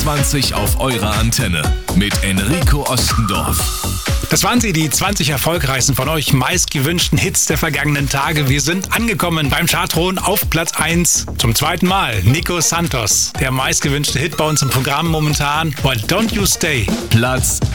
20 auf eurer Antenne mit Enrico Ostendorf. Das waren sie, die 20 erfolgreichsten von euch meistgewünschten Hits der vergangenen Tage. Wir sind angekommen beim Chartthron auf Platz 1. Zum zweiten Mal Nico Santos. Der meistgewünschte Hit bei uns im Programm momentan. Why Don't You Stay? Platz